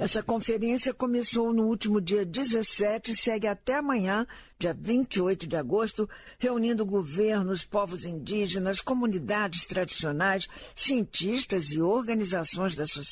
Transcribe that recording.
Essa conferência começou no último dia 17 e segue até amanhã, dia 28 de agosto, reunindo governos, povos indígenas, comunidades tradicionais, cientistas e organizações da sociedade